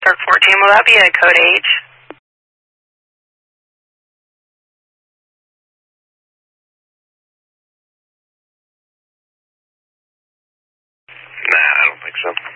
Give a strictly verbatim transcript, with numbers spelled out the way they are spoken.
Park fourteen, will that be a code H? Nah, I don't think so.